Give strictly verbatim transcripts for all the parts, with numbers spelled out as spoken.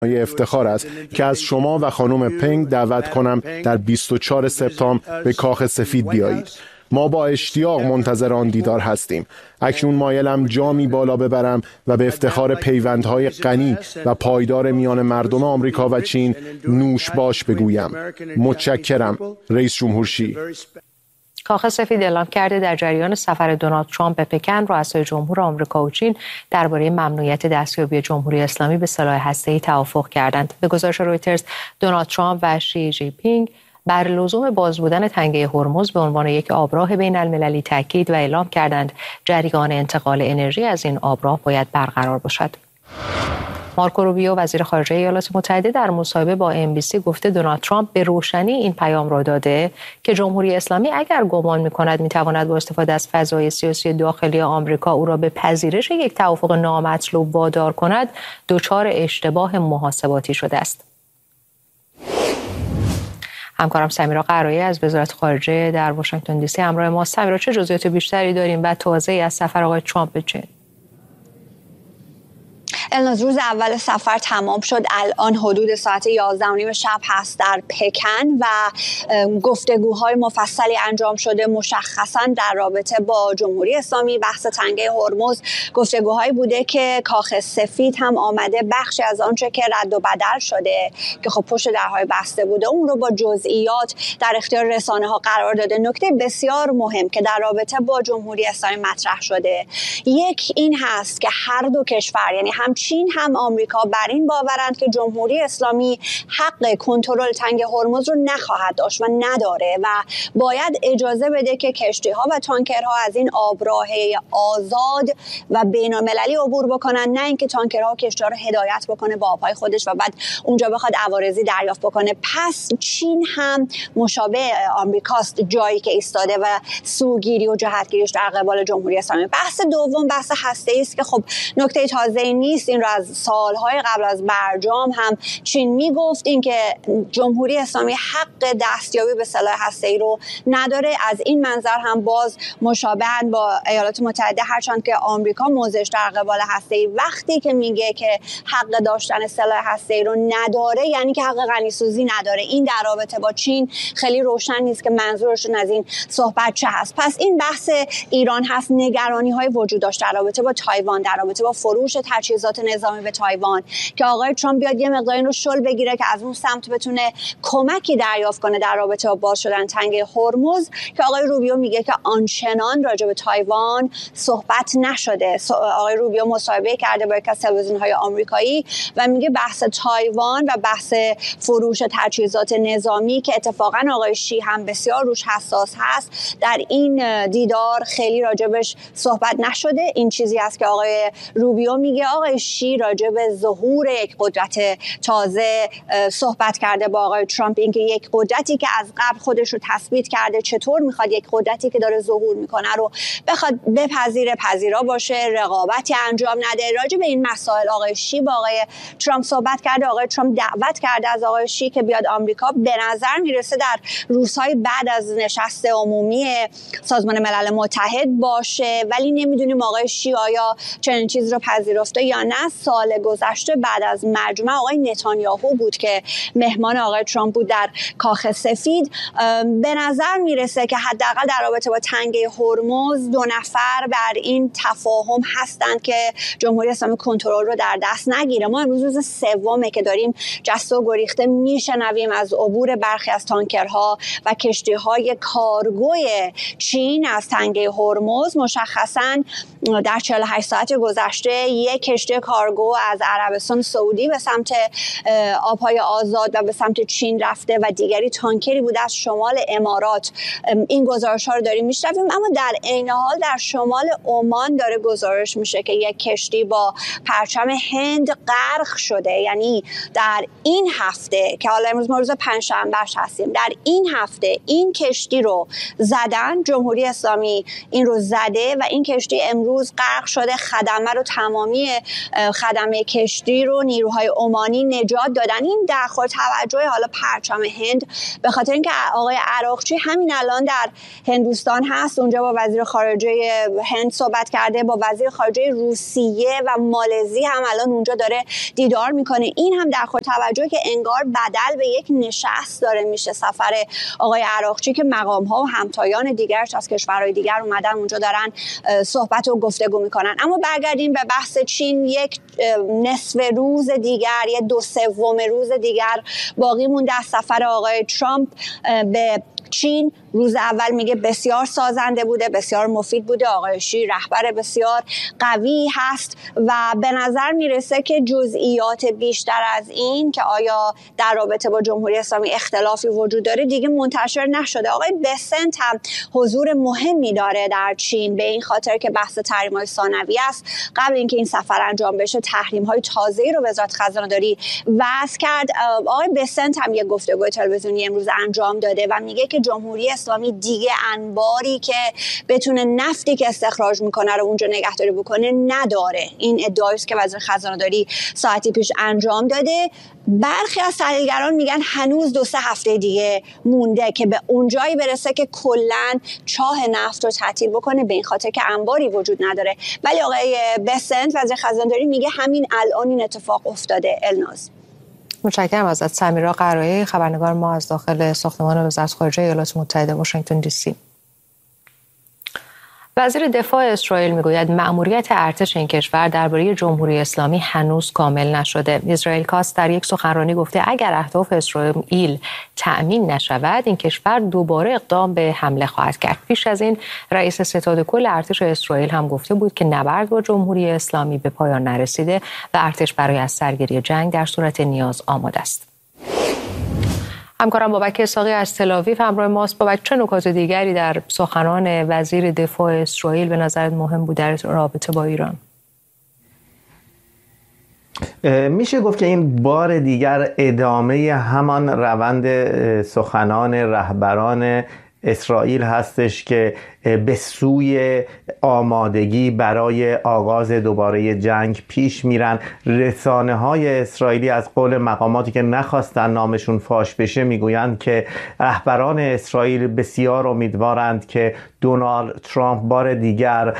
افتخار است که از شما و خانم پنگ دعوت کنم در بیست و چهارم سپتامبر به کاخ سفید بیایید. ما با اشتیاق منتظر آن دیدار هستیم. اکنون مایلم جامی بالا ببرم و به افتخار پیوندهای غنی و پایدار میان مردم آمریکا و چین نوش باش بگویم. متشکرم. رئیس جمهور شی. کاخ سفید اعلام کرده در جریان سفر دونالد ترامپ به پکن، رؤسای جمهور آمریکا و چین درباره ممنوعیت دستیابی جمهوری اسلامی به سلاح هسته‌ای توافق کردند. به گزارش رویترز، دونالد ترامپ و شی جی پینگ بر لزوم باز بودن تنگه هرمز به عنوان یک آبراه بین المللی تاکید و اعلام کردند جریان انتقال انرژی از این آبراه باید برقرار باشد. مارکو روبیو وزیر خارجه ایالات متحده در مصاحبه با ام بی سی گفته دونالد ترامپ به روشنی این پیام را داده که جمهوری اسلامی اگر گمان می‌کند می‌تواند با استفاده از فضای سیاسی داخلی آمریکا او را به پذیرش یک توافق نامطلوب وادار کند، دچار اشتباه محاسباتی شده است. همکارم سمیرا قرایی از وزارت خارجه در واشنگتن دی سی همراه ما. سمیرا، چه جزئیات بیشتری داریم و توضیحی از سفر آقای ترامپ به چین؟ الناز، روز اول سفر تمام شد. الان حدود ساعت یازده و نیم شب هست در پکن و گفتگوهای مفصلی انجام شده مشخصا در رابطه با جمهوری اسلامی. بحث تنگه هرمز گفتگوهایی بوده که کاخ سفید هم آمده بخشی از آنچه که رد و بدل شده که خب پشت درهای بسته بوده اون رو با جزئیات در اختیار رسانه ها قرار داده. نکته بسیار مهم که در رابطه با جمهوری اسلامی مطرح شده یک این هست که هر دو کشور، یعنی هم چین هم آمریکا، بر این باورند که جمهوری اسلامی حق کنترل تنگه هرمز رو نخواهد داشت و نداره و باید اجازه بده که کشتی‌ها و تانکرها از این آبراه آزاد و بین‌المللی عبور بکنن، نه اینکه تانکرها و کشتی‌ها رو هدایت بکنه به آب‌های خودش و بعد اونجا بخواد عوارضی دریافت بکنه. پس چین هم مشابه آمریکاست جایی که ایستاده و سوگیری و جهتگیریش در قبال جمهوری اسلامی. بحث دوم بحث هسته‌ای است که خب نکته تازه‌ای نیست. این رو از سالهای قبل از برجام هم چین میگفت اینکه جمهوری اسلامی حق دستیابی به سلاح هسته‌ای رو نداره. از این منظر هم باز مشابهن با ایالات متحده، هرچند که آمریکا موضعش در قبال هسته‌ای وقتی که میگه که حق داشتن سلاح هسته‌ای رو نداره یعنی که حق غنی‌سازی نداره. این در رابطه با چین خیلی روشن نیست که منظورشون از این صحبت چه هست. پس این بحث ایران هست. نگرانی‌های وجود داشت در رابطه با تایوان، در رابطه با فروش تجهیزات نظامی به تایوان که آقای ترامپ بیاد یه مقدار این رو شل بگیره که از اون سمت بتونه کمکی دریافت کنه در رابطه با باز شدن تنگه هرمز، که آقای روبیو میگه که آنچنان راجع به تایوان صحبت نشده. آقای روبیو مصاحبه کرده با یک از تلویزیون‌های آمریکایی و میگه بحث تایوان و بحث فروش تجهیزات نظامی که اتفاقا آقای شی هم بسیار روش حساس هست در این دیدار خیلی راجبش صحبت نشده. این چیزی است که آقای روبیو میگه. آقای شی راجع به ظهور یک قدرت تازه صحبت کرده با آقای ترامپ، اینکه یک قدرتی که از قبل خودش رو تثبیت کرده چطور میخواد یک قدرتی که داره ظهور میکنه رو بخواد بپذیره، پذیرا باشه، رقابتی انجام نده. راجع به این مسائل آقای شی با آقای ترامپ صحبت کرده. آقای ترامپ دعوت کرده از آقای شی که بیاد آمریکا. به نظر میرسه در روزهای بعد از نشست عمومی سازمان ملل متحد باشه، ولی نمیدونیم آقای شی آیا چنین چیز رو پذیرفته یا نه. سال گذشته بعد از مجمع آقای نتانیاهو بود که مهمان آقای ترامپ بود در کاخ سفید. به نظر میرسه که حداقل در رابطه با تنگه هرمز دو نفر بر این تفاهم هستند که جمهوری اسلامی کنترل رو در دست نگیره. ما امروز روز سومه که داریم جست و گریخته میشنویم از عبور برخی از تانکرها و کشتی‌های کارگوی چین از تنگه هرمز. مشخصاً در چهل و هشت ساعت گذشته یک کشتی کارگو از عربستان سعودی به سمت آبهای آزاد و به سمت چین رفته و دیگری تانکری بوده از شمال امارات. این گزارش ها رو داریم میشنویم، اما در عین حال در شمال عمان داره گزارش میشه که یک کشتی با پرچم هند غرق شده. یعنی در این هفته که حالا امروز ما روز پنجشنبهش هستیم، در این هفته این کشتی رو زدن، جمهوری اسلامی این رو زده و این کشتی امروز غرق شده. خدمه رو تمامی خدمه کشتی رو نیروهای عمانی نجات دادن. این در خور توجه حالا پرچم هند، به خاطر اینکه آقای عراقچی همین الان در هندوستان هست، اونجا با وزیر خارجه هند صحبت کرده، با وزیر خارجه روسیه و مالزی هم الان اونجا داره دیدار میکنه. این هم در خور توجه که انگار بدل به یک نشست داره میشه سفر آقای عراقچی که مقام ها و همتایان دیگرش از کشورهای دیگر اومدن اونجا دارن صحبت و گفتگو میکنن. اما برگردیم به بحث چین. یک نصف روز دیگر، یه دو سوم روز دیگر باقی مونده از سفر آقای ترامپ به چین. روز اول میگه بسیار سازنده بوده، بسیار مفید بوده، آقای شی رهبر بسیار قوی هست و به نظر میرسه که جزئیات بیشتر از این که آیا در رابطه با جمهوری اسلامی اختلافی وجود داره دیگه منتشر نشده. آقای بسنت هم حضور مهمی داره در چین، به این خاطر که بحث تحریم‌های ثانویه است. قبل اینکه این سفر انجام بشه تحریم‌های تازه‌ای رو وزارت خزانه‌داری وضع کرد. آقای بسنت هم یک گفتگوی تلویزیونی امروز انجام داده و میگه که جمهوری اسلامی دیگه انباری که بتونه نفتی که استخراج میکنه رو اونجا نگهداری بکنه نداره. این ادعایی است که وزیر خزانه‌داری ساعتی پیش انجام داده. برخی از تحلیلگران میگن هنوز دو سه هفته دیگه مونده که به اونجایی برسه که کلاً چاه نفت رو تعطیل بکنه، به این خاطر که انباری وجود نداره. ولی آقای بسنت وزیر خزانه‌داری میگه همین الان این اتفاق افتاده. الناز متشکرم ازت. سمیرا قرایی، خبرنگار ما از داخل ساختمان وزارت خارجه ایالات متحده واشنگتن دی سی. وزیر دفاع اسرائیل میگوید مأموریت ارتش این کشور درباره جمهوری اسلامی هنوز کامل نشده. اسرائیل کاست در یک سخنرانی گفته اگر اهداف اسرائیل تأمین نشود این کشور دوباره اقدام به حمله خواهد کرد. پیش از این رئیس ستاد کل ارتش اسرائیل هم گفته بود که نبرد با جمهوری اسلامی به پایان نرسیده و ارتش برای از سرگیری جنگ در صورت نیاز آماده است. همکارم بابک اسحاقی از تل‌آویو همراه ماست. بابک، چه نکات دیگری در سخنان وزیر دفاع اسرائیل به نظرت مهم بود در رابطه با ایران؟ میشه گفت که این بار دیگر ادامه همان روند سخنان رهبران اسرائیل هستش که به سوی آمادگی برای آغاز دوباره جنگ پیش میرن. رسانه های اسرائیلی از قول مقاماتی که نخواستن نامشون فاش بشه میگویند که رهبران اسرائیل بسیار امیدوارند که دونالد ترامپ بار دیگر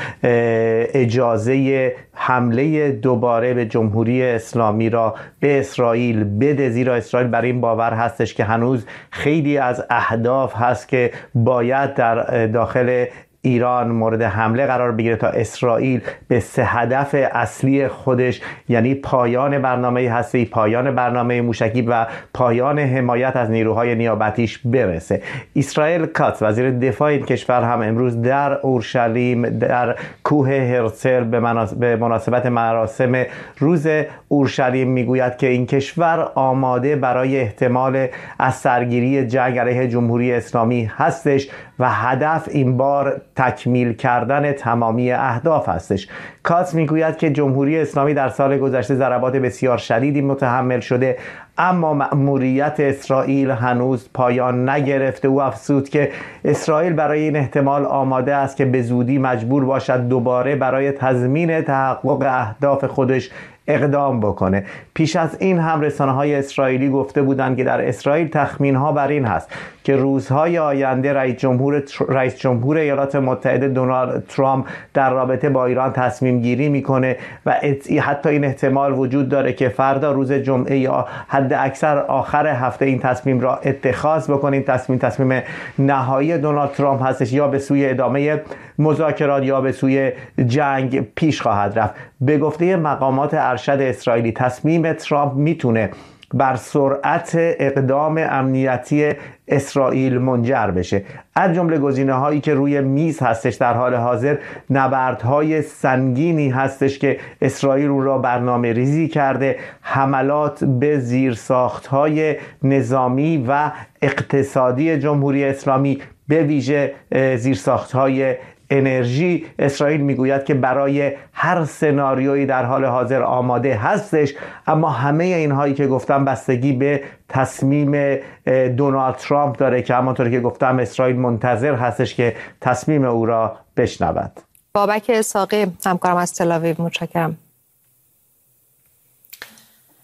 اجازه حمله دوباره به جمهوری اسلامی را به اسرائیل بده، زیرا اسرائیل برای این باور هستش که هنوز خیلی از اهداف هست که باید در داخل ایران مورد حمله قرار بگیره تا اسرائیل به سه هدف اصلی خودش، یعنی پایان برنامه هسته‌ای، پایان برنامه موشکی و پایان حمایت از نیروهای نیابتیش برسه. اسرائیل کاتس وزیر دفاع این کشور هم امروز در اورشلیم در کوه هرسل به مناسبت مراسم روز اورشلیم میگوید که این کشور آماده برای احتمال از سرگیری جنگ علیه جمهوری اسلامی هستش و هدف این بار تکمیل کردن تمامی اهداف هستش. کاتس میگوید که جمهوری اسلامی در سال گذشته ضربات بسیار شدیدی متحمل شده، اما مأموریت اسرائیل هنوز پایان نگرفته. او افزود که اسرائیل برای این احتمال آماده است که به زودی مجبور باشد دوباره برای تضمین تحقق اهداف خودش اقدام بکنه. پیش از این هم رسانه‌های اسرائیلی گفته بودند که در اسرائیل تخمین‌ها بر این هست که روزهای آینده رئیس جمهور رئیس جمهور ایالات متحده دونالد ترامپ در رابطه با ایران تصمیم گیری میکنه و حتی این احتمال وجود داره که فردا روز جمعه یا حد اکثر آخر هفته این تصمیم را اتخاذ بکنه. این تصمیم تصمیم نهایی دونالد ترامپ هستش، یا به سوی ادامه مذاکرات یا به سوی جنگ پیش خواهد رفت. به گفته مقامات ارشد اسرائیلی تصمیم ترامپ میتونه بر سرعت اقدام امنیتی اسرائیل منجر بشه. از جمله گزینه‌هایی که روی میز هستش در حال حاضر نبردهای سنگینی هستش که اسرائیل اون را برنامه ریزی کرده، حملات به زیرساخت‌های نظامی و اقتصادی جمهوری اسلامی، به ویژه زیرساخت‌های انرژی. اسرائیل میگوید که برای هر سناریویی در حال حاضر آماده هستش، اما همه اینهایی که گفتم بستگی به تصمیم دونالد ترامپ داره که همانطوری که گفتم اسرائیل منتظر هستش که تصمیم او را بشنود. بابک اسحاقی همکارم از تل‌آویو، متشکرم.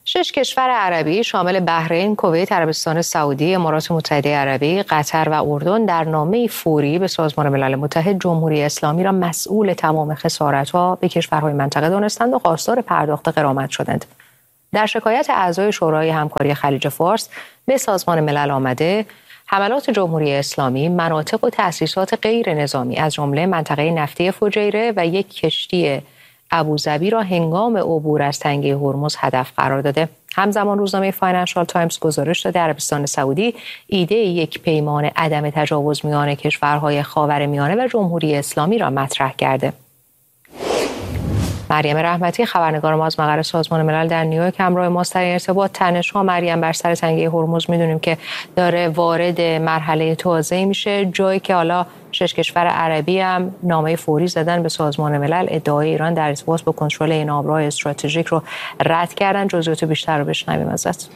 شش کشور عربی شامل بحرین، کویت، عربستان سعودی، امارات متحده عربی، قطر و اردن در نامه فوری به سازمان ملل متحد جمهوری اسلامی را مسئول تمام خسارت‌ها به کشورهای منطقه دانستند و خواستار پرداخت غرامت شدند. در شکایت اعضای شورای همکاری خلیج فارس به سازمان ملل آمده، حملات جمهوری اسلامی مناطق و تأسیسات غیر نظامی از جمله منطقه نفتی فجیره و یک کشتی ابوظبی را هنگام عبور از تنگه هرمز هدف قرار داده. همزمان روزنامه فاینانشال تایمز گزارش داده عربستان سعودی ایده یک پیمان عدم تجاوز میان کشورهای خاورمیانه و جمهوری اسلامی را مطرح کرده. مریم رحمتی خبرنگار ما از مقر سازمان ملل در نیویورک همراه ماست. در ارتباط تنش‌ها مریم بر سر تنگه هرمز میدونیم که داره وارد مرحله تازه‌ای میشه، جایی که حالا شش کشور عربی هم نامه فوری زدن به سازمان ملل ادعای ایران در ارتباط با کنترل این آبراه استراتژیک رو رد کردن. جزئیات بیشتر رو بشنویم ازت.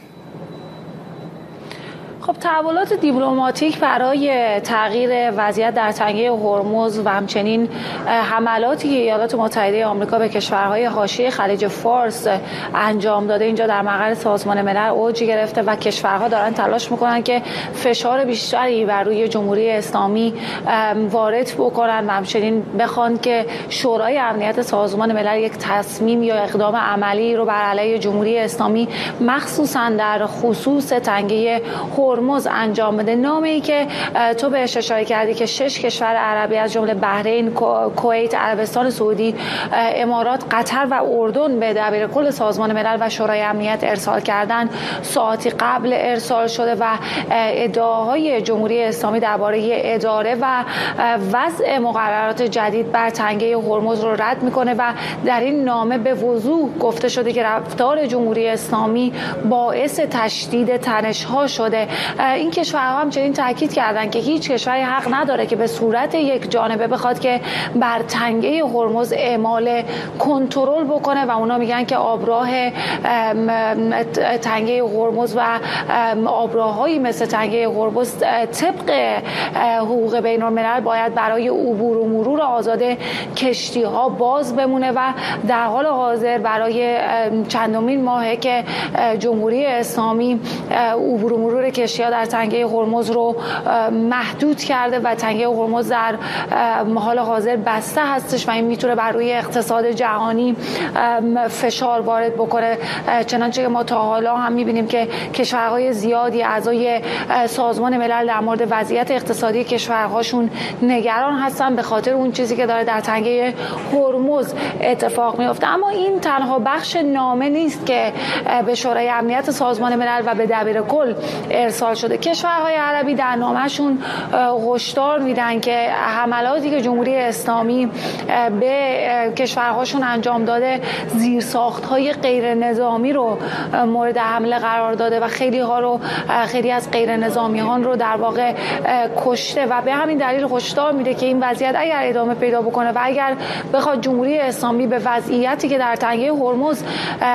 خب تحولات دیپلماتیک برای تغییر وضعیت در تنگه هرمز و همچنین حملاتی که ایالات متحده آمریکا به کشورهای حاشیه خلیج فارس انجام داده اینجا در مقر سازمان ملل اوج گرفته و کشورها دارن تلاش میکنن که فشار بیشتری بر روی جمهوری اسلامی وارد بکنن و همچنین بخوان که شورای امنیت سازمان ملل یک تصمیم یا اقدام عملی رو بر علیه جمهوری اسلامی مخصوصا در خصوص تنگه هرمز انجام بده. نامه‌ای که تو بهش اشاره کردی که شش کشور عربی از جمله بحرین، کویت، عربستان سعودی، امارات، قطر و اردن به دبیرکل سازمان ملل و شورای امنیت ارسال کردن، ساعتی قبل ارسال شده و ادعاهای جمهوری اسلامی درباره اداره و وضع مقررات جدید بر تنگه هرمز رو رد میکنه و در این نامه به وضوح گفته شده که رفتار جمهوری اسلامی باعث تشدید تنش‌ها شده. این کشورها همچنین تاکید کردند که هیچ کشوری حق نداره که به صورت یک جانبه بخواد که بر تنگه هرمز اعمال کنترل بکنه و اونا میگن که آبراه تنگه هرمز و آبراهایی مثل تنگه هرمز طبق حقوق بین الملل باید برای عبور و مرور آزاد کشتی ها باز بمونه و در حال حاضر برای چندمین ماهه که جمهوری اسلامی عبور و مرور کشتی ها در تنگه هرمز رو محدود کرده و تنگه هرمز در حال حاضر بسته هستش و این میتونه بر روی اقتصاد جهانی فشار وارد بکنه. چنانچه که ما تا حالا هم میبینیم که کشورهای زیادی اعضای سازمان ملل در مورد وضعیت اقتصادی کشورهاشون نگران هستن به خاطر اون چیزی که داره در تنگه هرمز اتفاق میفته. اما این تنها بخش نامه نیست که به شورای امنیت سازمان ملل و به دبیرکل ارسال شده. کشورهای عربی در نامه‌شون هشدار میدن که حملاتی که جمهوری اسلامی به کشورهاشون انجام داده زیرساخت‌های غیر نظامی رو مورد حمله قرار داده و خیلی ها رو خیلی از غیر نظامیان رو در واقع کشته و به همین دلیل هشدار میده که این وضعیت اگر ادامه پیدا بکنه و اگر بخواد جمهوری اسلامی به وضعیتی که در تنگه هرمز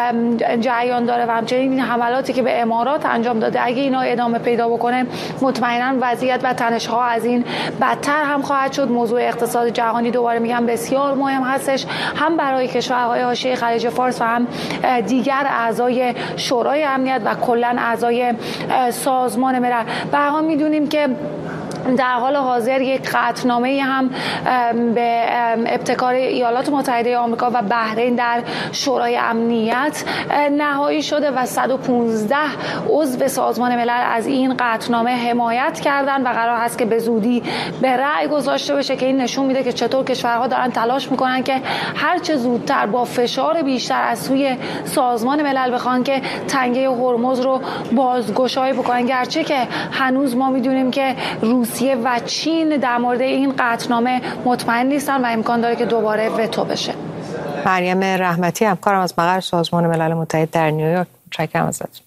جریان داره و همچنین این حملاتی که به امارات انجام داده اگه اینا ادامه پیدا بکنه مطمئنا وضعیت و تنش‌ها از این بدتر هم خواهد شد. موضوع اقتصاد جهانی دوباره میگم بسیار مهم هستش هم برای کشورهای حاشیه خلیج فارس و هم دیگر اعضای شورای امنیت و کلا اعضای سازمان ملل. به هر حال میدونیم که در حال حاضر یک قطعنامه هم به ابتکار ایالات متحده آمریکا و بحرین در شورای امنیت نهایی شده و صد و پانزده عضو سازمان ملل از این قطعنامه حمایت کردن و قرار هست که به زودی به رأی گذاشته بشه که این نشون میده که چطور کشورها دارن تلاش میکنن که هر چه زودتر با فشار بیشتر از سوی سازمان ملل بخوان که تنگه هرمز رو بازگشایی بکنن، گرچه که هنوز ما میدونیم که روسیه و چین در مورد این قطعنامه مطمئن نیستن و امکان داره که دوباره وتو بشه. مریم رحمتی همکارم از مقر سازمان ملل متحد در نیویورک، متشکرم ازت.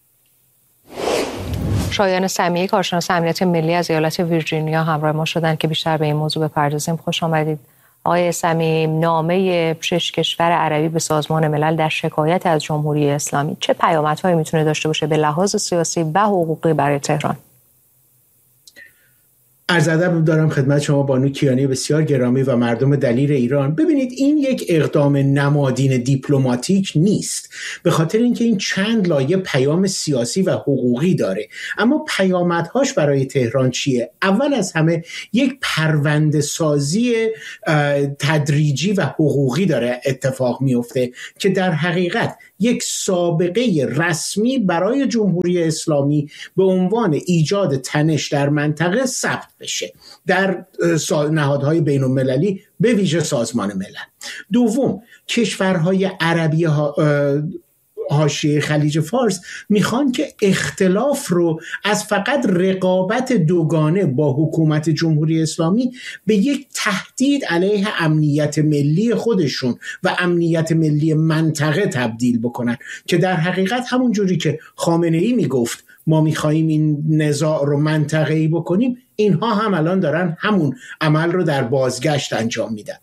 شایان سمیعی کارشناس امنیت ملی از ایالت ویرجینیا همراه ما شدن که بیشتر به این موضوع بپردازیم. خوش آمدید آقای سمیعی. نامه شش کشور عربی به سازمان ملل در شکایت از جمهوری اسلامی چه پیامدهایی میتونه داشته باشه به لحاظ سیاسی و حقوقی برای تهران؟ عرض ادب دارم خدمت شما بانو کیانی بسیار گرامی و مردم دلیر ایران. ببینید این یک اقدام نمادین دیپلماتیک نیست، به خاطر اینکه این چند لایه پیام سیاسی و حقوقی داره. اما پیامدهاش برای تهران چیه؟ اول از همه یک پرونده سازی تدریجی و حقوقی داره اتفاق میفته که در حقیقت یک سابقه رسمی برای جمهوری اسلامی به عنوان ایجاد تنش در منطقه ثبت بشه در نهادهای بین المللی، به ویژه سازمان ملل. دوم، کشورهای عربی ها حاشیه خلیج فارس میخوان که اختلاف رو از فقط رقابت دوگانه با حکومت جمهوری اسلامی به یک تهدید علیه امنیت ملی خودشون و امنیت ملی منطقه تبدیل بکنن، که در حقیقت همون جوری که خامنه ای میگفت ما میخواییم این نزاع رو منطقه‌ای بکنیم، اینها هم الان دارن همون عمل رو در بازگشت انجام میدن.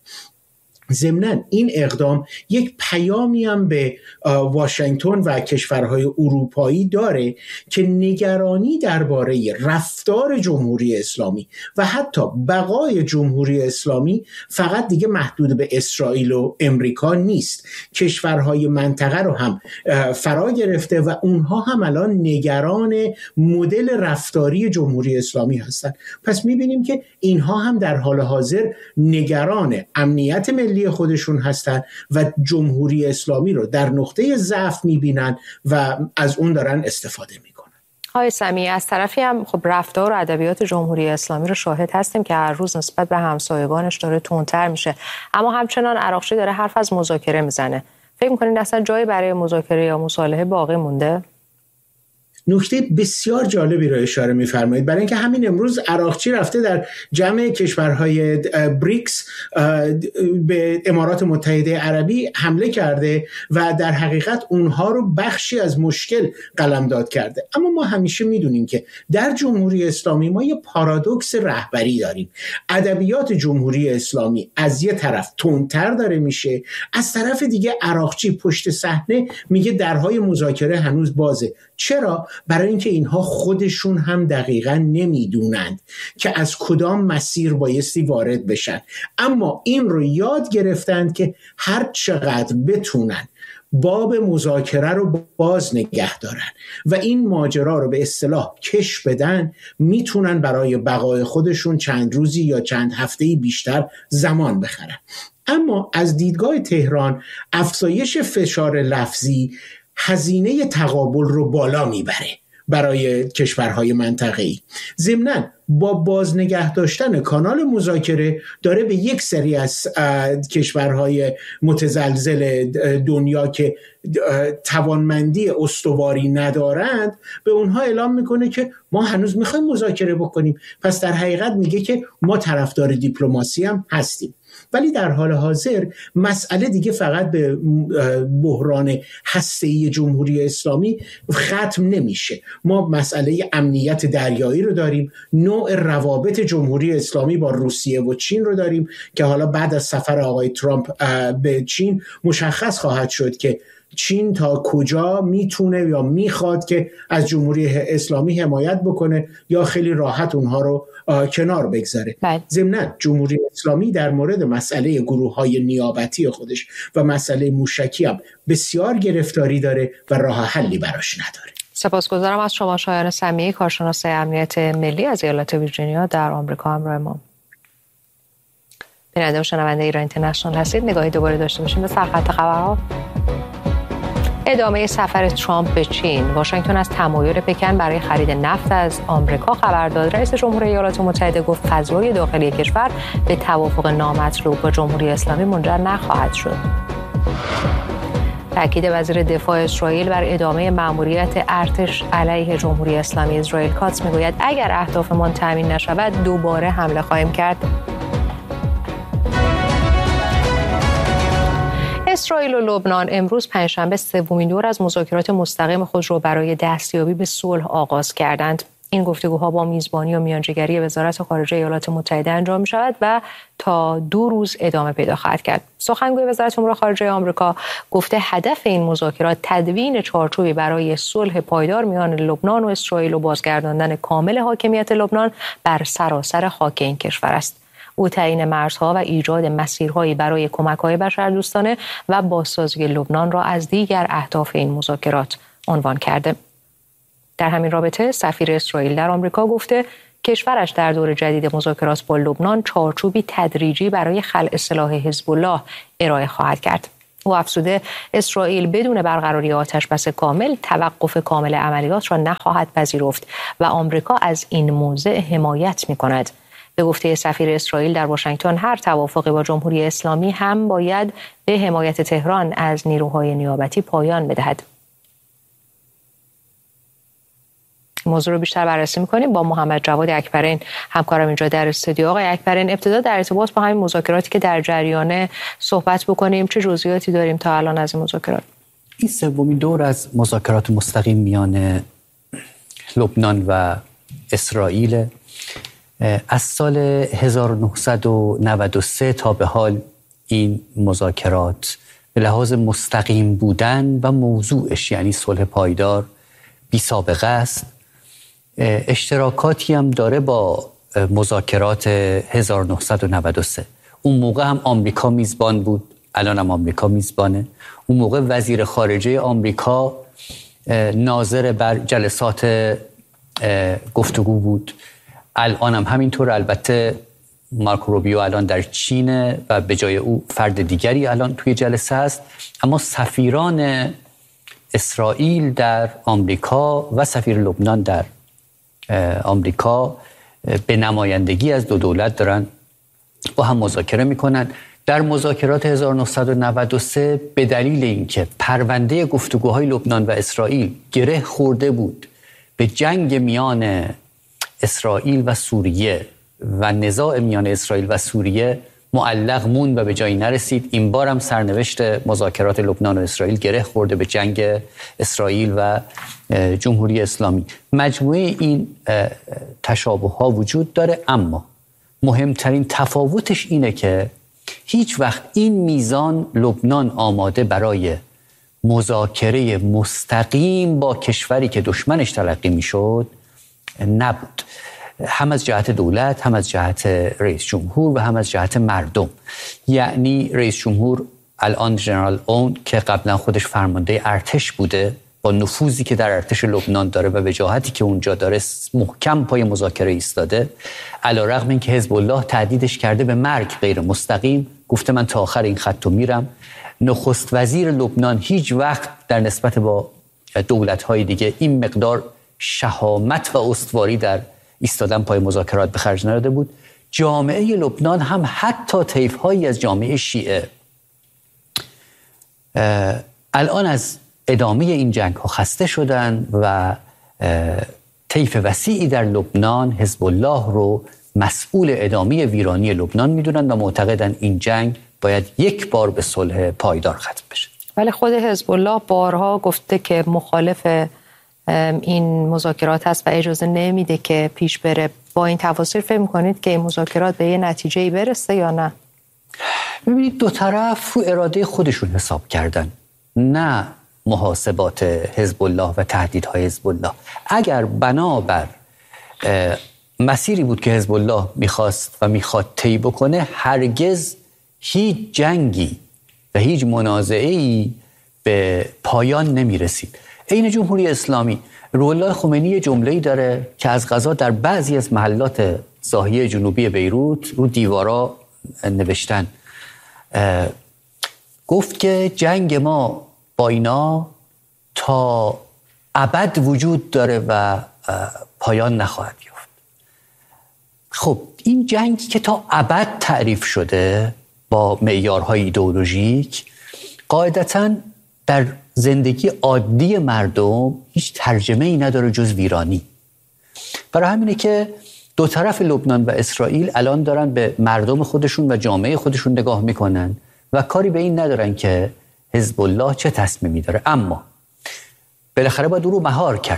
ضمناً این اقدام یک پیامی هم به واشنگتن و کشورهای اروپایی داره که نگرانی درباره رفتار جمهوری اسلامی و حتی بقای جمهوری اسلامی فقط دیگه محدود به اسرائیل و امریکا نیست. کشورهای منطقه رو هم فرا گرفته و اونها هم الان نگران مدل رفتاری جمهوری اسلامی هستن. پس میبینیم که اینها هم در حال حاضر نگران امنیت ملی خودشون هستن و جمهوری اسلامی رو در نقطه ضعف میبینن و از اون دارن استفاده میکنن. آقای سمیعی، از طرفی هم خب رفتار و ادبیات جمهوری اسلامی رو شاهد هستیم که هر روز نسبت به همسایگانش داره تندتر میشه، اما همچنان عراقچی داره حرف از مذاکره میزنه. فکر میکنین اصلا جایی برای مذاکره یا مصالحه باقی مونده؟ نکته بسیار جالبی رو اشاره می‌فرمایید، برای اینکه همین امروز عراقچی رفته در جمع کشورهای بریکس به امارات متحده عربی حمله کرده و در حقیقت اونها رو بخشی از مشکل قلمداد کرده. اما ما همیشه میدونیم که در جمهوری اسلامی ما یه پارادوکس رهبری داریم. ادبیات جمهوری اسلامی از یه طرف تندتر داره میشه، از طرف دیگه عراقچی پشت صحنه میگه درهای مذاکره هنوز بازه. چرا؟ برای اینکه اینها خودشون هم دقیقاً نمیدونند که از کدام مسیر بایستی وارد بشن، اما این رو یاد گرفتند که هر چقدر بتونن باب مذاکره رو باز نگه دارن و این ماجرا رو به اصطلاح کش بدن، میتونن برای بقای خودشون چند روزی یا چند هفته‌ای بیشتر زمان بخرن. اما از دیدگاه تهران افزایش فشار لفظی هزینه تقابل رو بالا میبره برای کشورهای منطقه‌ای. ضمناً با بازنگه داشتن کانال مذاکره داره به یک سری از کشورهای متزلزل دنیا که توانمندی استواری ندارند به اونها اعلام میکنه که ما هنوز میخوایم مذاکره بکنیم. پس در حقیقت میگه که ما طرفدار دیپلماسی هم هستیم. ولی در حال حاضر مسئله دیگه فقط به بحران هسته‌ای جمهوری اسلامی ختم نمیشه. ما مسئله امنیت دریایی رو داریم، نوع روابط جمهوری اسلامی با روسیه و چین رو داریم که حالا بعد از سفر آقای ترامپ به چین مشخص خواهد شد که چین تا کجا میتونه یا میخواد که از جمهوری اسلامی حمایت بکنه یا خیلی راحت اونها رو کنار بگذاره. ضمناً جمهوری اسلامی در مورد مسئله گروه‌های نیابتی خودش و مسئله موشکی هم بسیار گرفتاری داره و راه حلی براش نداره. سپاسگزارم از شما شایان سمیعی، کارشناس امنیت ملی از ایالت ویرجینیا در آمریکا همراه ما. بیننده و شنونده ایران اینترنشنال هستید. نگاهی دوباره داشته باشیم به سرخط خبرها. ادامه سفر ترامپ به چین. واشنگتن از تمایل پکن برای خرید نفت از آمریکا خبر داد. رئیس جمهور ایالات متحده گفت فضای داخلی کشور به توافق نامطلوب با جمهوری اسلامی منجر نخواهد شد. تاکید وزیر دفاع اسرائیل بر ادامه مأموریت ارتش علیه جمهوری اسلامی. اسرائیل کاتس میگوید اگر اهدافمان تامین نشود دوباره حمله خواهیم کرد. اسرائیل و لبنان امروز پنجشنبه سومین دور از مذاکرات مستقیم خود را برای دستیابی به صلح آغاز کردند. این گفتگوها با میزبانی و میانجیگری وزارت خارجه ایالات متحده انجام می شود و تا دو روز ادامه پیدا خواهد کرد. سخنگوی وزارت امور خارجه آمریکا گفته هدف این مذاکرات تدوین چارچوبی برای صلح پایدار میان لبنان و اسرائیل و بازگرداندن کامل حاکمیت لبنان بر سراسر خاک این کشور است. او تعیین مرزها و ایجاد مسیرهایی برای کمک‌های بشردوستانه و بازسازی لبنان را از دیگر اهداف این مذاکرات عنوان کرده. در همین رابطه سفیر اسرائیل در آمریکا گفته کشورش در دور جدید مذاکرات با لبنان چارچوبی تدریجی برای خلع سلاح حزب الله ارائه خواهد کرد. او افزوده اسرائیل بدون برقراری آتشبس کامل توقف کامل عملیات را نخواهد پذیرفت و آمریکا از این موضع حمایت می‌کند. به گفته سفیر اسرائیل در واشنگتن هر توافقی با جمهوری اسلامی هم باید به حمایت تهران از نیروهای نیابتی پایان بدهد. موضوع رو بیشتر بررسی می‌کنیم با محمد جواد اکبرین همکارم اینجا در استودیو. آقای اکبرین، ابتدا در ارتباط با همین مذاکراتی که در جریان صحبت بکنیم، چه جزئیاتی داریم تا الان از این مذاکرات؟ این سومین دور از مذاکرات مستقیم میان لبنان و اسرائیل. از سال هزار و نهصد و نود و سه تا به حال این مذاکرات به لحاظ مستقیم بودن و موضوعش یعنی صلح پایدار بی سابقه است. اشتراکاتی هم داره با مذاکرات هزار و نهصد و نود و سه. اون موقع هم آمریکا میزبان بود، الان هم آمریکا میزبانه. اون موقع وزیر خارجه آمریکا ناظر بر جلسات گفتگو بود، الان هم همینطور. البته مارکو روبیو الان در چین و به جای او فرد دیگری الان توی جلسه است، اما سفیران اسرائیل در آمریکا و سفیر لبنان در آمریکا به نمایندگی از دو دولت دارن با هم مذاکره میکنن. در مذاکرات هزار و نهصد و نود و سه به دلیل اینکه پرونده گفتگوهای لبنان و اسرائیل گره خورده بود به جنگ میان اسرائیل و سوریه و نزاع میان اسرائیل و سوریه معلق موند و به جایی نرسید. این بار هم سرنوشت مذاکرات لبنان و اسرائیل گره خورده به جنگ اسرائیل و جمهوری اسلامی. مجموعه این تشابه ها وجود داره، اما مهمترین تفاوتش اینه که هیچ وقت این میزان لبنان آماده برای مذاکره مستقیم با کشوری که دشمنش تلقی میشد نبود، هم از جهت دولت، هم از جهت رئیس جمهور و هم از جهت مردم. یعنی رئیس جمهور الان ژنرال اون که قبلا خودش فرمانده ارتش بوده، با نفوذی که در ارتش لبنان داره و وجاهتی که اونجا داره محکم پای مذاکره ایستاده، علیرغم اینکه حزب الله تهدیدش کرده به مرگ غیر مستقیم، گفته من تا آخر این خطو میرم. نخست وزیر لبنان هیچ وقت در نسبت با دولت‌های دیگه این مقدار شهامت و استواری در ایستادن پای مذاکرات به خرج نداده بود. جامعه لبنان هم حتی طیف‌هایی از جامعه شیعه الان از ادامه این جنگ ها خسته شدن و طیف وسیعی در لبنان حزب الله رو مسئول ادامه ویرانی لبنان میدونن و معتقدن این جنگ باید یک بار به صلح پایدار ختم بشه. ولی خود حزب الله بارها گفته که مخالف این مذاکرات هست و اجازه نمیده که پیش بره. با این تفاصیل فکر می‌کنید که این مذاکرات به یه نتیجه‌ای برسه یا نه؟ ببینید دو طرف رو اراده خودشون حساب کردن، نه محاسبات حزب الله و تهدیدهای حزب الله. اگر بنابر مسیری بود که حزب الله میخواست و میخواد طی بکنه، هرگز هیچ جنگی و هیچ منازعه‌ای به پایان نمیرسید. این جمهوری اسلامی، روح الله خمینی جمله‌ای داره که از قضا در بعضی از محلات ساحل جنوبی بیروت رو دیوارا نوشتن، گفت که جنگ ما با اینا تا ابد وجود داره و پایان نخواهد یافت. خب این جنگی که تا ابد تعریف شده با معیارهای ایدئولوژیک، قاعدتاً در زندگی عادی مردم هیچ ترجمه ای نداره جز ویرانی. برای همینه که دو طرف لبنان و اسرائیل الان دارن به مردم خودشون و جامعه خودشون نگاه میکنن و کاری به این ندارن که حزب الله چه تصمیمی داره، اما بالاخره باید او رو مهار کرد.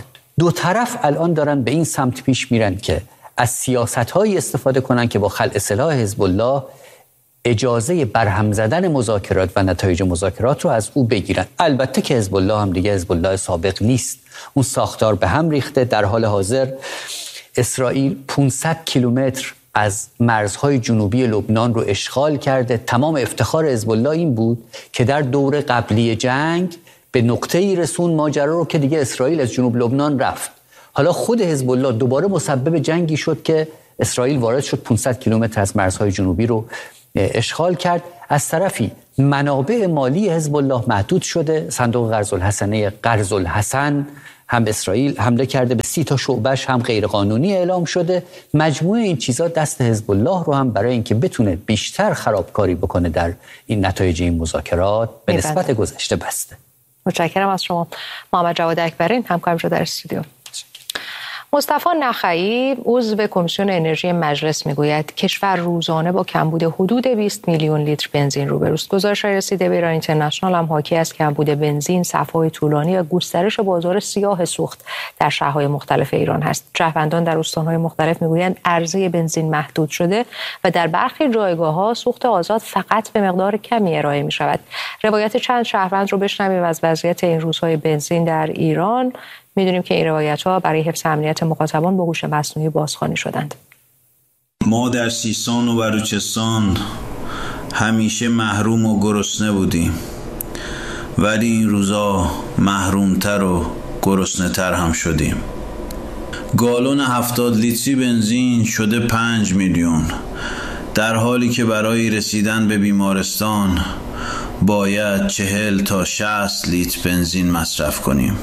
دو طرف الان دارن به این سمت پیش میرن که از سیاست‌هایی استفاده کنن که با خلع سلاح حزب الله اجازه برهم زدن مذاکرات و نتایج مذاکرات رو از او بگیرن. البته که حزب الله هم دیگه حزب الله سابق نیست، اون ساختار به هم ریخته. در حال حاضر اسرائیل پانصد کیلومتر از مرزهای جنوبی لبنان رو اشغال کرده. تمام افتخار حزب الله این بود که در دور قبلی جنگ به نقطه‌ای رسون ماجرا رو که دیگه اسرائیل از جنوب لبنان رفت. حالا خود حزب الله دوباره مسبب جنگی شد که اسرائیل وارد شد، پانصد کیلومتر از مرزهای جنوبی رو اشغال کرد. از طرفی منابع مالی حزب الله محدود شده. صندوق قرض الحسنه قرض الحسن هم اسرائیل حمله کرده به سی تا شعبش، هم غیرقانونی اعلام شده. مجموعه این چیزا دست حزب الله رو هم برای اینکه بتونه بیشتر خرابکاری بکنه در این نتایج این مذاکرات به نسبت گذشته بسته. متشکرم از شما. محمد جواد اکبرین همکارم شده در استودیو. مصطفی نخعی عضو کمیسیون انرژی مجلس میگوید کشور روزانه با کمبود حدود بیست میلیون لیتر بنزین روبروست. گزارش رسیده به ایران اینترنشنال هم حاکی از کمبود بنزین، صف‌های طولانی و گسترش بازار سیاه سوخت در شهرهای مختلف ایران هست. شهروندان در استان‌های مختلف میگویند عرضه بنزین محدود شده و در برخی جایگاه‌ها سوخت آزاد فقط به مقدار کمی ارائه می‌شود. روایت چند شهروند رو بشنویم از وضعیت این روزهای بنزین در ایران. میدونیم که این روایت‌ها برای حفظ امنیت مخاطبان با هوش مصنوعی بازخوانی شدند. ما در سیستان و بلوچستان همیشه محروم و گرسنه بودیم، ولی این روزا محرومتر و گرسنه‌تر هم شدیم. گالون هفتاد لیتری بنزین شده پنج میلیون، در حالی که برای رسیدن به بیمارستان باید چهل تا شصت لیتر بنزین مصرف کنیم.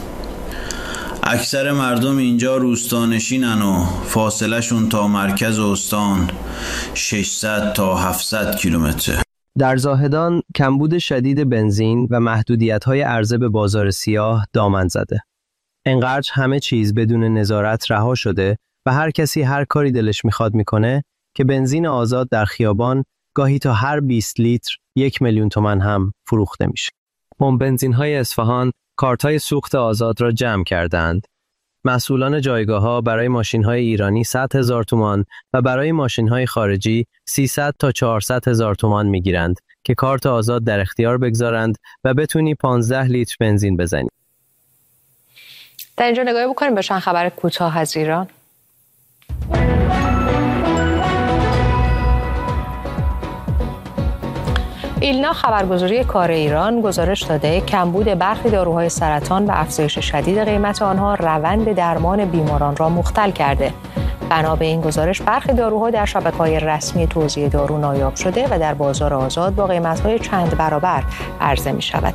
اکثر مردم اینجا روستانشینن و فاصله شون تا مرکز استان ششصد تا هفتصد کیلومتره. در زاهدان کمبود شدید بنزین و محدودیت‌های عرضه به بازار سیاه دامن زده. انقدر همه چیز بدون نظارت رها شده و هر کسی هر کاری دلش میخواد میکنه که بنزین آزاد در خیابان گاهی تا هر بیست لیتر یک میلیون تومان هم فروخته میشه. هم بنزین‌های اصفهان کارت‌های سوخت آزاد را جمع کردند. مسئولان جایگاه‌ها برای ماشین‌های ایرانی صد هزار تومان و برای ماشین‌های خارجی سیصد تا چهارصد هزار تومان می‌گیرند که کارت آزاد در اختیار بگذارند و بتونی پانزده لیتر بنزین بزنی. در اینجا نگاهی بکنیم به چند خبر کوتاه از ایران. ایلنا خبرگزاری کار ایران گزارش داده کمبود برخی داروهای سرطان و افزایش شدید قیمت آنها روند درمان بیماران را مختل کرده. بنا به این گزارش برخی داروها در شبکه‌های رسمی توزیع دارو نایاب شده و در بازار آزاد با قیمت‌های چند برابر عرضه می‌شود.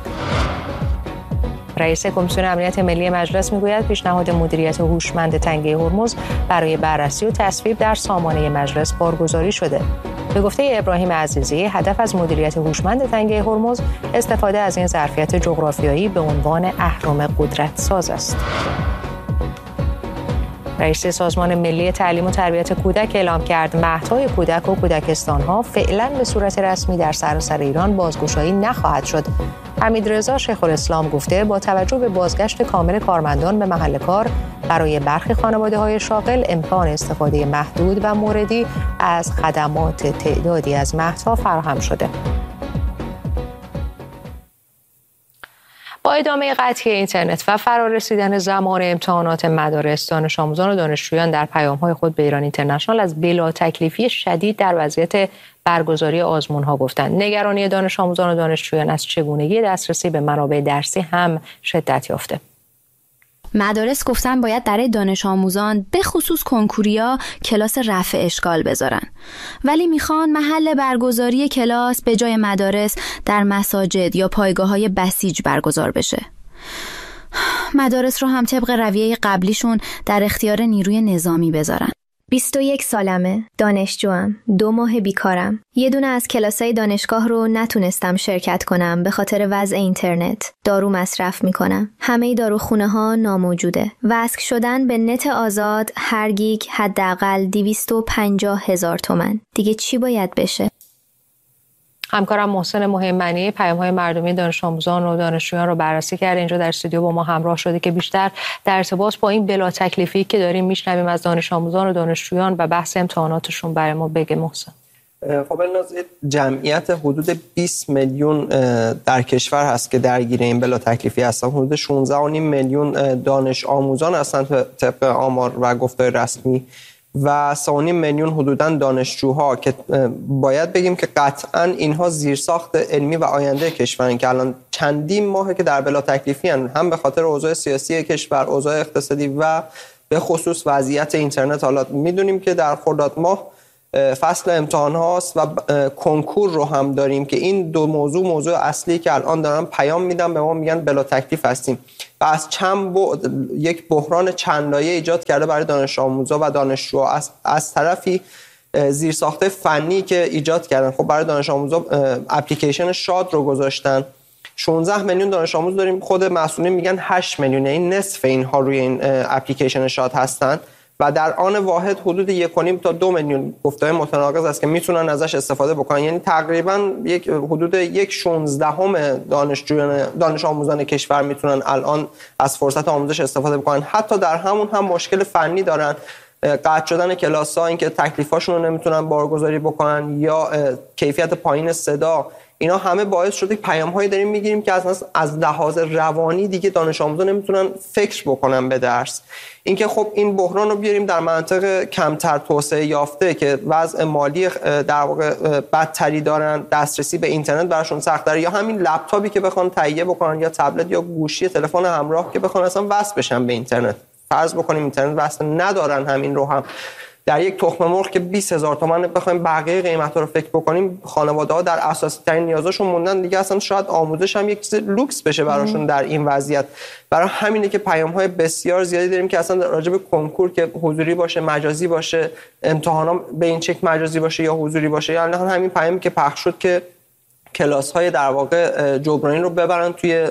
رئیس کمیسیون امنیت ملی مجلس میگوید پیشنهاد مدیریت هوشمند تنگه هرمز برای بررسی و تصویب در سامانه مجلس بارگذاری شده. به گفته ابراهیم عزیزی، هدف از مدیریت هوشمند تنگه هرمز استفاده از این ظرفیت جغرافیایی به عنوان اهرم قدرت ساز است. رئیس سازمان ملی تعلیم و تربیت کودک اعلام کرد مهدهای کودک و کودکستان‌ها فعلا به صورت رسمی در سراسر ایران بازگشایی نخواهد شد. حمیدرضا شیخ‌الاسلام گفته با توجه به بازگشت کامل کارمندان به محل کار برای برخی خانواده‌های شاغل امکان استفاده محدود و موردی از خدمات تعدادی از مهدها فراهم شده. با ادامه قطعی اینترنت و فرارسیدن زمان امتحانات مدارس، دانش آموزان و دانشجویان در پیام‌های خود به ایران اینترنشنال از بلا تکلیفی شدید در وضعیت برگزاری آزمون‌ها گفتند. نگرانی دانش آموزان و دانشجویان از چگونگی دسترسی به منابع درسی هم شدت یافته. مدارس گفتن باید برای دانش آموزان به خصوص کنکوریا کلاس رفع اشکال بذارن، ولی میخوان محل برگزاری کلاس به جای مدارس در مساجد یا پایگاه‌های بسیج برگزار بشه. مدارس رو هم طبق رویه قبلیشون در اختیار نیروی نظامی بذارن. بیست و یک سالمه، دانشجوام، دو ماه بیکارم. یه دونه از کلاسای دانشگاه رو نتونستم شرکت کنم به خاطر وضع اینترنت. دارو مصرف میکنم. همه داروخونه ها ناموجوده. وصل شدن به نت آزاد هر گیگ حداقل دویست و پنجاه هزار تومان. دیگه چی باید بشه؟ همکارم محسن مهمنی پیام‌های مردمی دانش آموزان و دانشجویان رو بررسی کرده. اینجا در استودیو با ما همراه شده که بیشتر در ارتباط با این بلا تکلیفی که داریم میشنویم از دانش آموزان و دانشجویان و بحث امتحاناتشون برای ما بگه محسن. خب الناز جمعیت حدود بیست میلیون در کشور هست که درگیر این بلا تکلیفی هستن. حدود شانزده و نیم میلیون دانش آموزان هستن طبق آمار و گفتار رسمی و سه و نیم میلیون حدوداً دانشجوها که باید بگیم که قطعاً اینها زیرساخت علمی و آینده کشورن که الان چندین ماهه که در بلا تکلیفی هستن، هم به خاطر اوضاع سیاسی کشور، اوضاع اقتصادی و به خصوص وضعیت اینترنت. حالا میدونیم که در خرداد ماه فصل امتحان هاست و کنکور رو هم داریم که این دو موضوع موضوع اصلی که الان دارن پیام میدن به ما، میگن بلا تکلیف هستیم و از چند بعد یک بحران چند لایه ایجاد کرده برای دانش آموزا و دانشجوها. از, از طرفی زیرساخت فنی که ایجاد کردن، خب برای دانش آموزا اپلیکیشن شاد رو گذاشتن. شانزده میلیون دانش آموز داریم، خود مسئولین میگن هشت میلیون، یعنی نصف اینها روی این اپلیکیشن شاد هستن و در آن واحد حدود یک و نیم تا دو میلیون گفته‌های متناقض است که میتونن ازش استفاده بکنن. یعنی تقریبا یک حدود یک شانزدهم دانشجویان دانش آموزان کشور میتونن الان از فرصت آموزش استفاده بکنن. حتی در همون هم مشکل فنی دارن، قطع شدن کلاس‌ها، اینکه تکلیفاشون رو نمیتونن بارگذاری بکنن یا کیفیت پایین صدا. اینا همه باعث شده که پیام‌هایی داریم میگیریم که از از لحاظ روانی دیگه دانش آموزان نمیتونن فکر بکنن به درس. اینکه خب این بحران رو بیاریم در مناطق کمتر توسعه یافته که وضع مالی در واقع بدتری دارن، دسترسی به اینترنت براشون سخت‌تره، یا همین لپتاپی که بخوان تهیه بکنن یا تبلت یا گوشی تلفن همراه که بخوان اصلا وصل بشن به اینترنت. فرض بکنیم اینترنت وصل ندارن، همین رو هم در یک تخم مرغ که بیست هزار تومان بخوایم بقیه قیمتا رو فکر بکنیم، خانواده‌ها در اساسی ترین نیازشون موندن دیگه، اصلا شاید آموزش هم یک چیز لوکس بشه براشون در این وضعیت. برای همینه که پیام‌های بسیار زیادی داریم که اصلا راجع به کنکور که حضوری باشه، مجازی باشه، امتحانا به این شکل مجازی باشه یا حضوری باشه، یعنی همین پیامی که پخش شد که کلاس‌های در واقع جبرانی رو ببرن توی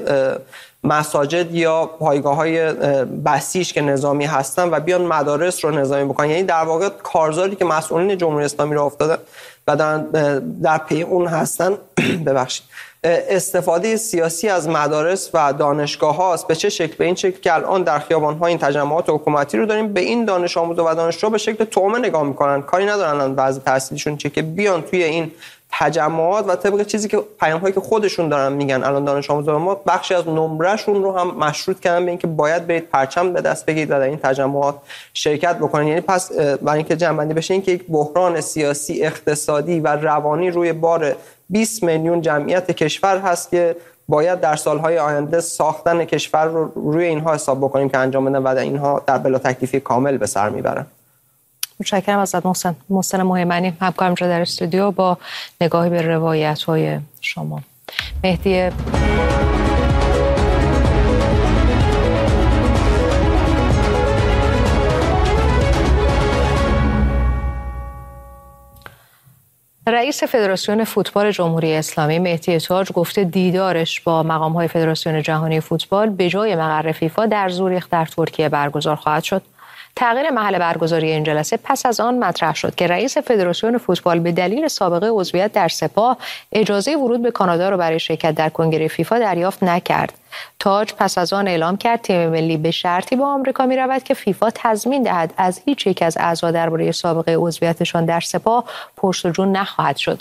مساجد یا پایگاه‌های بسیج که نظامی هستن و بیان مدارس رو نظامی بکنن. یعنی در واقع کارزاری که مسئولین جمهوری اسلامی رو افتادن و در پی اون هستن ببخشید استفاده سیاسی از مدارس و دانشگاه هاست. به چه شکل؟ به این شکل که الان در خیابان‌ها این تجمعات حکومتی رو داریم، به این دانش آموزا و دانشجو به شکل طعمه نگاه میکنن، کاری ندارن الان وضع تحصیلیشون چیه، که بیان توی این تجمعات و طبق چیزی که پیام‌هایی که خودشون دارن میگن الان دانش آموزا ما بخشی از نمرهشون رو هم مشروط کردن به اینکه باید برید پرچم به دست بگیرید و در این تجمعات شرکت بکنید. یعنی پس برای اینکه جمع‌بندی بشه، اینکه یک بحران سیاسی، اقتصادی و روانی روی بار بیست میلیون جمعیت کشور هست که باید در سالهای آینده ساختن کشور رو روی اینها حساب بکنیم که انجام بدن و در اینها در بلا تکلیفی کامل به سر میبرن. متشکرم ازت محسن. محسن مهمنی همکارم در استودیو با نگاهی به روایت‌های شما. مهدی رئیس فدراسیون فوتبال جمهوری اسلامی مهدی تاج گفته دیدارش با مقام‌های فدراسیون جهانی فوتبال به جای مقر فیفا در زوریخ در ترکیه برگزار خواهد شد. تغییر محل برگزاری این جلسه پس از آن مطرح شد که رئیس فدراسیون فوتبال به دلیل سابقه عضویت در سپاه اجازه ورود به کانادا را برای شرکت در کنگره فیفا دریافت نکرد. تاج پس از آن اعلام کرد تیم ملی به شرطی با آمریکا می رود که فیفا تضمین دهد از هیچ یک از اعضا درباره سابقه عضویتشان در سپاه پرس‌وجو نخواهد شد.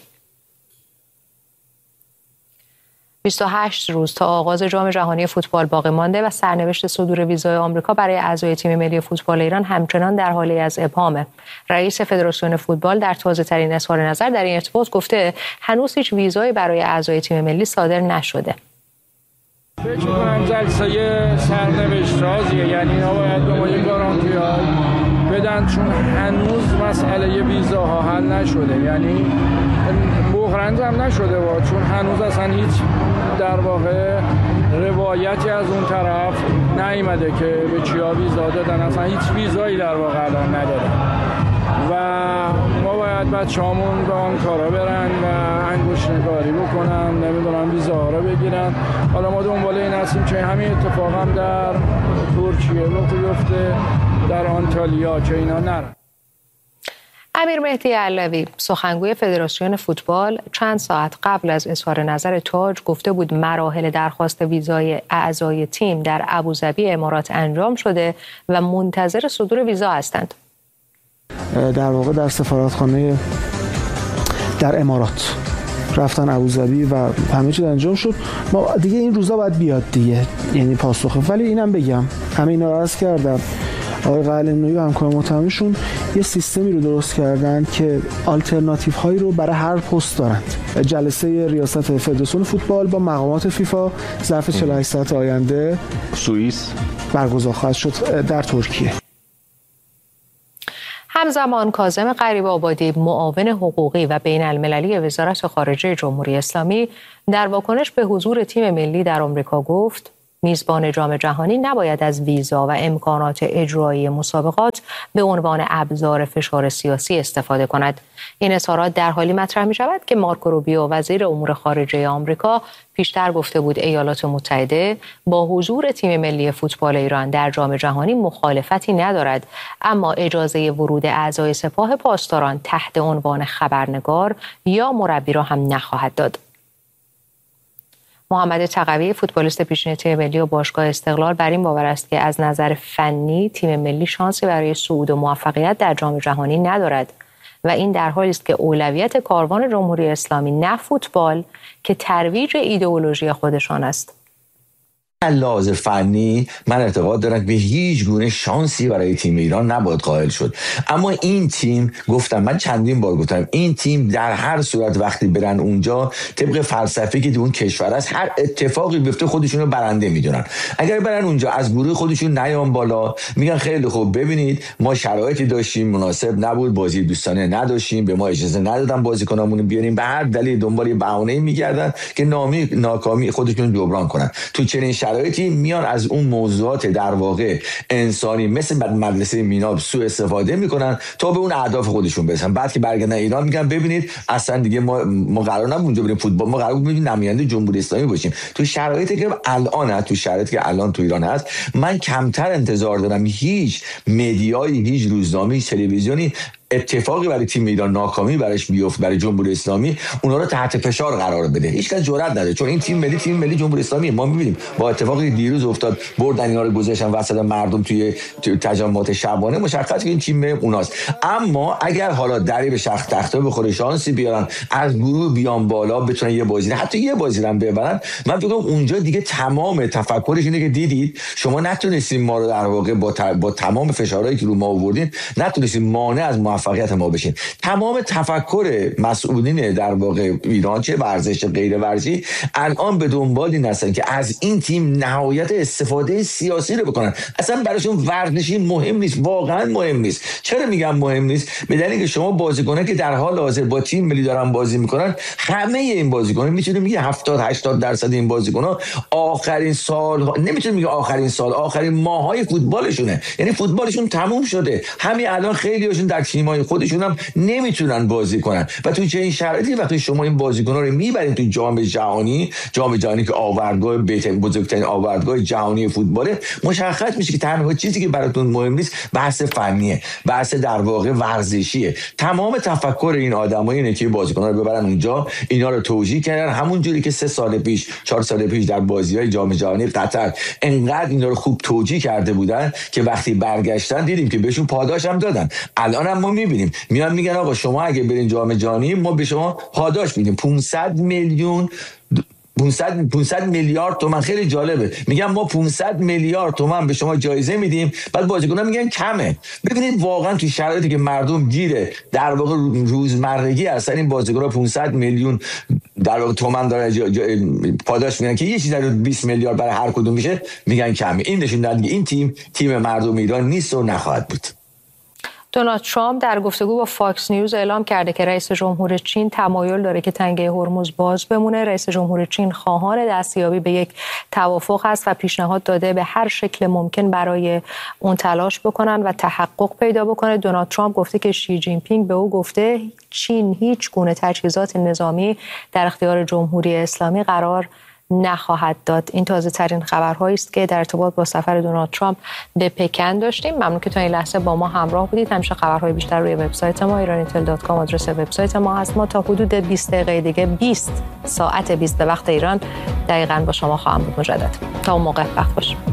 بیست و هشت روز تا آغاز جام جهانی فوتبال باقی مانده و سرنوشت صدور ویزای آمریکا برای اعضای تیم ملی فوتبال ایران همچنان در حالی از ابهامه. رئیس فدراسیون فوتبال در تازه‌ترین اظهار نظر در این ارتباط گفته هنوز هیچ ویزایی برای اعضای تیم ملی صادر نشده. فکر می‌کنم جلسه سرنوشت‌سازیه، یعنی اینا باید به ما یک گارانتی‌های بدن چون هنوز مسئله ویزاها حل نشده، یعنی بحران هم نشده و چون هنوز اصلا هیچ در واقع روایتی از اون طرف نیامده که به چیا ویزا دادن، اصلا هیچ ویزایی در واقع الان ندادن و ما باید بچه‌هامون به آن کارا برن و انگشت نگاری بکنن، نمیدونم ویزاها رو بگیرن. حالا ما دنبال این هستیم که همین اتفاق هم در ترکیه رخ بیفته، در آنتالیا، که اینا نرن. امیر مهدی علوی سخنگوی فدراسیون فوتبال چند ساعت قبل از اظهار نظر تاج گفته بود مراحل درخواست ویزای اعضای تیم در ابوظبی امارات انجام شده و منتظر صدور ویزا هستند. در واقع در سفارتخانه در امارات رفتن ابوظبی و همه چیز انجام شد. ما دیگه این روزا باید بیاد دیگه، یعنی پاسخه. ولی اینم بگم، همه اینا رو عرض کردم، آقای قلعه‌نویی و همکار محترمشون یه سیستمی رو درست کردن که آلترناتیو هایی رو برای هر پست دارند. جلسه ریاست فدراسیون فوتبال با مقامات فیفا ظرف چهل و هشت ساعت آینده سوئیس برگزار خواهد شد در ترکیه. همزمان کاظم غریب‌آبادی معاون حقوقی و بین المللی وزارت خارجه جمهوری اسلامی در واکنش به حضور تیم ملی در آمریکا گفت میزبان جام جهانی نباید از ویزا و امکانات اجرایی مسابقات به عنوان ابزار فشار سیاسی استفاده کند. این اظهارات در حالی مطرح می شود که مارکو روبیو وزیر امور خارجه آمریکا پیشتر گفته بود ایالات متحده با حضور تیم ملی فوتبال ایران در جام جهانی مخالفتی ندارد، اما اجازه ورود اعضای سپاه پاسداران تحت عنوان خبرنگار یا مربی را هم نخواهد داد. محمد تقوی فوتبالیست پیشین تیم ملی و باشگاه استقلال بر این باور است که از نظر فنی تیم ملی شانسی برای صعود و موفقیت در جام جهانی ندارد و این در حالی است که اولویت کاروان جمهوری اسلامی نه فوتبال که ترویج ایدئولوژی خودشان است. لحاظ فنی من اعتقاد دارم به هیچ گونه شانسی برای تیم ایران نباید قائل شد، اما این تیم، گفتم من چندین بار گفتم، این تیم در هر صورت وقتی برن اونجا طبق فلسفه‌ای که اون کشور است هر اتفاقی بیفته خودشون رو برنده میدونن. اگر برن اونجا از گروه خودشون نیان بالا، میگن خیلی خوب ببینید ما شرایطی داشتیم مناسب نبود، بازی دوستانه نداشتیم، به ما اجازه ندادن بازیکنامون بیاریم، به هر دلیل دنبال بهانه‌ای میگردن که نامی ناکامی خودشون جبران کنن. تو چنین شرایطی میان از اون موضوعات در واقع انسانی مثل مدرسه میناب سوء استفاده میکنن تا به اون اهداف خودشون برسن. بعد که برگردن ایران میگن ببینید اصلا دیگه ما ما قرار نبود اونجا بریم فوتبال، ما قرار بود بریم نماینده جمهوری اسلامی باشیم. تو شرایطی که الان هست، تو شرایطی که الان تو ایران هست، من کمتر انتظار دارم هیچ مدیایی، هیچ روزنامه‌ای، تلویزیونی اتفاقی برای تیم ایران ناکامی برایش بیفت، برای جمهوری اسلامی اونا رو تحت فشار قرار بده. هیچ کس جرئت نداره، چون این تیم ملی تیم ملی جمهوری اسلامی ما می‌بینیم با اتفاقی دیروز افتاد بردن اینا رو گذاشتن وسط مردم توی, توی تجمعات شبانه، مشخصه که این تیم اوناست. اما اگر حالا دری به شخص تخته بخوره، شانسی بیارن از گروه بیان بالا، بتونن یه بازی حتی یه بازی هم ببرن، من فکر کنم اونجا دیگه تمام تفکرش اینه که دیدید شما نتونستین ما رو در واقع با, ت... با تمام فشارهایی که رو ما آوردین نتونستین مانع از موفقیت ما بشین. تمام تفکر مسئولین در واقع ایران، چه ورزش غیر ورزشی، الان به دنبال این هستن که از این تیم نهایت استفاده سیاسی رو بکنن. اصلا براشون ورزشی مهم نیست، واقعا مهم نیست. چرا میگم مهم نیست؟ به دلیلی که شما بازیکنان که در حال حاضر با تیم ملی دارن بازی میکنن، همه این بازیکنان میتونه میگه هفتاد هشتاد درصد این بازیکنان آخرین سال، نمیتونه میگه آخرین سال، آخرین ماهای فوتبالشونه، یعنی فوتبالشون تموم شده. همین الان خیلیاشون در تیم‌های خودشون هم نمیتونن بازی کنن و تو چه این شرایطی وقتی شما این بازیکن‌ها رو میبرید تو جام جهانی، جام جهانی که آوردگاه بزرگترین آوردگاه جهانی فوتباله، مشخص میشه که تنها چیزی که براتون مهم نیست بحث فنیه، بحث در واقع ورزشیه. تمام تفکر این آدم‌ها اینه که بازیکن‌ها رو ببرن اونجا، اینا رو توجیه کردن، همون جوری که سه سال پیش، چهار سال پیش در بازی‌های جام جهانی قطر انقدر اینا رو خوب توجیه کرده بودن که وقتی برگشتن دیدیم که بهشون پاداش هم دادن. الان هم ما می‌بینیم میان میگن آقا شما اگه برین جام جهانی ما به شما پاداش میدیم پانصد میلیون پانصد میلیارد تومان. خیلی جالبه، میگن ما پانصد میلیارد تومان به شما جایزه میدیم، بعد بازیکن‌ها میگن کمه. ببینید واقعا تو شرایطی که مردم گیره در واقع روزمرگی هستن، این بازیکن‌ها پانصد میلیون در واقع تومان داره جا جا پاداش میدن که یه چیزی در بیست میلیارد برای هر کدوم میشه، میگن کمه. این نشون میده این تیم تیم مردم ایران نیست و نخواهد بود. دونالد ترامپ در گفتگو با فاکس نیوز اعلام کرده که رئیس جمهور چین تمایل داره که تنگه هرمز باز بمونه. رئیس جمهور چین خواهان دستیابی به یک توافق است و پیشنهاد داده به هر شکل ممکن برای اون تلاش بکنن و تحقق پیدا بکنه. دونالد ترامپ گفته که شی جین پینگ به او گفته چین هیچ گونه تجهیزات نظامی در اختیار جمهوری اسلامی قرار نخواهد داد. این تازه ترین خبرهایی است که در ارتباط با سفر دونالد ترامپ به پکن داشتیم. ممنون که تا این لحظه با ما همراه بودید. همیشه خبرهای بیشتر روی وبسایت ما ایران اینتل دات کام آدرس وبسایت ما هست. ما تا حدود بیست دقیقه دیگه بیست ساعت بیست به وقت ایران دقیقاً با شما خواهم بود مجدد. تا اون موقع وقت باشه.